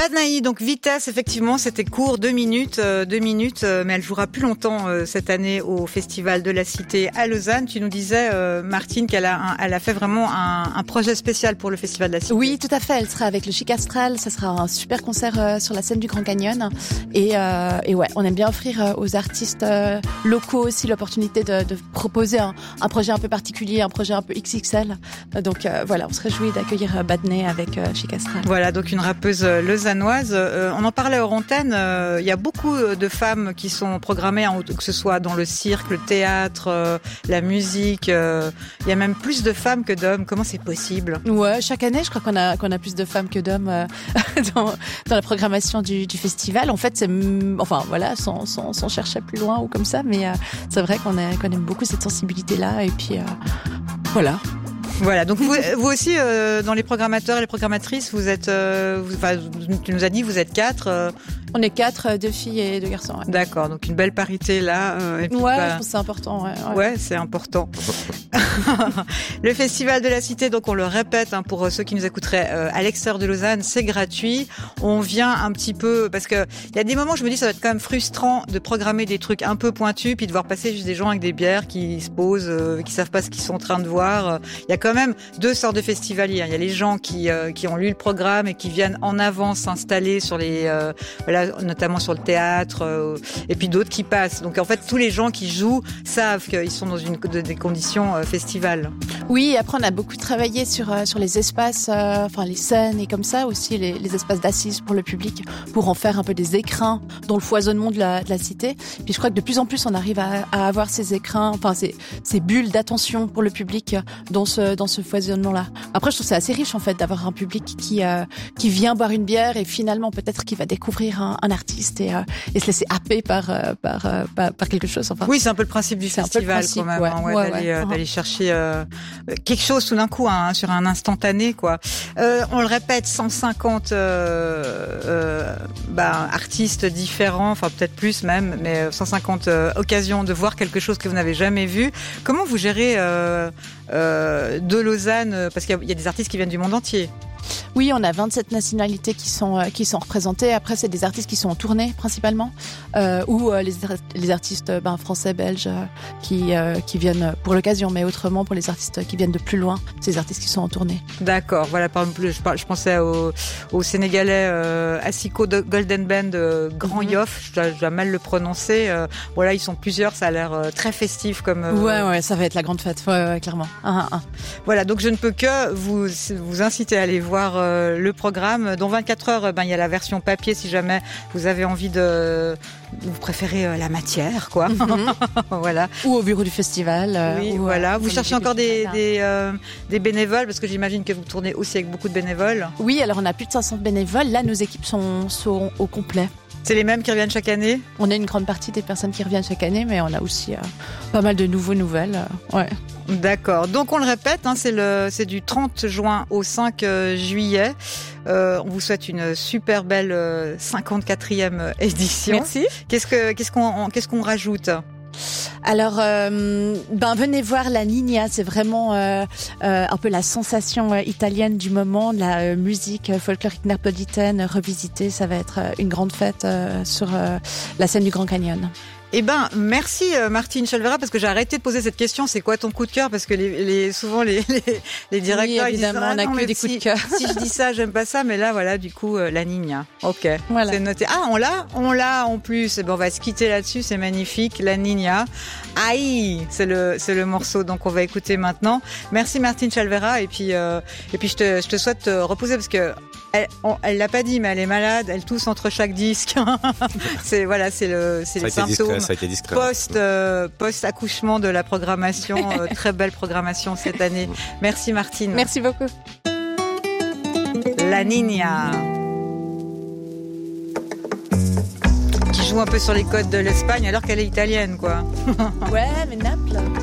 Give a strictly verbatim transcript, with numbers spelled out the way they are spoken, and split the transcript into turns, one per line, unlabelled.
Badnaï, donc vitesse, effectivement, c'était court, deux minutes, euh, deux minutes, euh, mais elle jouera plus longtemps euh, cette année au Festival de la Cité à Lausanne. Tu nous disais, euh, Martine, qu'elle a, un, elle a fait vraiment un, un projet spécial pour le Festival de la Cité.
Oui, tout à fait. Elle sera avec le Chic Astral. Ça sera un super concert euh, sur la scène du Grand Canyon. Et, euh, et ouais, on aime bien offrir euh, aux artistes euh, locaux aussi l'opportunité de, de proposer un, un projet un peu particulier, un projet un peu X X L. Donc euh, voilà, on se réjouit d'accueillir euh, Badnaï avec euh, Chic Astral.
Voilà, donc une rappeuse euh, lausannoise. Euh, on en parlait hors antenne. Euh, il y a beaucoup de femmes qui sont programmées, hein, que ce soit dans le cirque, le théâtre, euh, la musique. Euh, il y a même plus de femmes que d'hommes. Comment c'est possible?
Ouais, chaque année, je crois qu'on a qu'on a plus de femmes que d'hommes euh, dans, dans la programmation du, du festival. En fait, c'est, enfin voilà, sans, sans, sans chercher plus loin ou comme ça, mais euh, c'est vrai qu'on, a, qu'on aime beaucoup cette sensibilité-là. Et puis euh, voilà.
Voilà, donc vous, vous aussi, euh, dans les programmateurs et les programmatrices, vous êtes, euh, vous, enfin, tu nous as dit, vous êtes quatre. Euh...
On est quatre, deux filles et deux garçons. Ouais.
D'accord, donc une belle parité là. Euh, et puis,
ouais,
bah...
je pense que c'est important. Ouais, ouais.
ouais c'est important. Le Festival de la Cité, donc on le répète, hein, pour ceux qui nous écouteraient euh, à l'extérieur de Lausanne, c'est gratuit. On vient un petit peu, parce que il y a des moments où je me dis ça va être quand même frustrant de programmer des trucs un peu pointus, puis de voir passer juste des gens avec des bières qui se posent, euh, qui savent pas ce qu'ils sont en train de voir. Il y a quand même deux sortes de festivaliers. Il y a les gens qui euh, qui ont lu le programme et qui viennent en avance s'installer sur les, euh, voilà, notamment sur le théâtre, euh, et puis d'autres qui passent. Donc en fait, tous les gens qui jouent savent qu'ils sont dans une de, des conditions euh, festivales.
Oui, et après on a beaucoup travaillé sur euh, sur les espaces, euh, enfin les scènes et comme ça aussi les, les espaces d'assises pour le public, pour en faire un peu des écrins dans le foisonnement de la de la cité. Puis je crois que de plus en plus on arrive à, à avoir ces écrins, enfin ces ces bulles d'attention pour le public dans ce dans ce foisonnement-là. Après, je trouve c'est assez riche en fait d'avoir un public qui euh, qui vient boire une bière et finalement peut-être qui va découvrir un, un artiste et, euh, et se laisser happer par euh, par, euh, par par quelque chose. Enfin,
oui, c'est un peu le principe du
c'est
festival
principe,
quand même,
ouais,
hein, ouais,
ouais,
d'aller,
ouais.
euh, d'aller chercher euh, quelque chose tout d'un coup, hein, sur un instantané, quoi. Euh, on le répète, cent cinquante euh, euh, bah, artistes différents, enfin peut-être plus même, mais cent cinquante euh, occasions de voir quelque chose que vous n'avez jamais vu. Comment vous gérez euh, euh, de Lausanne, parce qu'il y a, il y a des artistes qui viennent du monde entier?
Oui, on a vingt-sept nationalités qui sont euh, qui sont représentées. Après, c'est des artistes qui sont en tournée principalement, euh, ou euh, les les artistes euh, ben, français, belges euh, qui euh, qui viennent pour l'occasion, mais autrement pour les artistes qui viennent de plus loin, c'est des artistes qui sont en tournée.
D'accord. Voilà, par exemple, je, je pensais au, au Sénégalais euh, Asiko Golden Band euh, Grand mm-hmm. Yoff. Je dois, je dois mal le prononcer. Euh, voilà, ils sont plusieurs. Ça a l'air euh, très festif comme. Euh...
Ouais, ouais, ça va être la grande fête. Ouais, ouais, clairement. Un, un, un.
Voilà, donc je ne peux que vous vous inciter à aller voir euh, le programme. Dans vingt-quatre heures, ben il y a la version papier si jamais vous avez envie de, vous préférez euh, la matière, quoi. Mm-hmm. Voilà.
Ou au bureau du festival. Euh,
oui,
ou,
voilà.
Euh,
vous cherchez encore des des, euh, des bénévoles parce que j'imagine que vous tournez aussi avec beaucoup de bénévoles.
Oui, alors on a plus de cinq cents bénévoles. Là, nos équipes sont sont au complet.
C'est les mêmes qui reviennent chaque année?
On a une grande partie des personnes qui reviennent chaque année, mais on a aussi euh, pas mal de nouveaux nouvelles. Euh, ouais.
D'accord. Donc on le répète, hein, c'est le, c'est du trente juin au cinq juillet. Euh, on vous souhaite une super belle euh, cinquante-quatrième édition.
Merci.
Qu'est-ce que, qu'est-ce qu'on, qu'est-ce qu'on rajoute?
Alors, euh, ben venez voir la Nina, c'est vraiment euh, euh, un peu la sensation euh, italienne du moment, la euh, musique folklorique napolitaine revisitée. Ça va être euh, une grande fête euh, sur euh, la scène du Grand Canyon.
Eh ben, merci Martine Chalvera, parce que j'ai arrêté de poser cette question. C'est quoi ton coup de cœur? Parce que les, les souvent les, les, les directeurs,
oui,
ils disent
ah, on a
non,
que des
si,
coups de cœur.
Si je dis ça, j'aime pas ça, mais là, voilà, du coup, euh, la Nina. Ok,
voilà.
C'est noté. Ah, on l'a, on l'a en plus. Eh ben, on va se quitter là-dessus. C'est magnifique, la Nina. Aïe, c'est le, c'est le morceau. Donc, on va écouter maintenant. Merci Martine Chalvera, et puis, euh, et puis, je te, je te souhaite te reposer parce que. Elle, on, elle l'a pas dit, mais elle est malade. Elle tousse entre chaque disque. c'est voilà, c'est le, c'est les symptômes post, euh, post accouchement de la programmation. euh, très belle programmation cette année. Merci Martine.
Merci beaucoup.
La Nina, qui joue un peu sur les codes de l'Espagne alors qu'elle est italienne, quoi.
Ouais, mais Naples.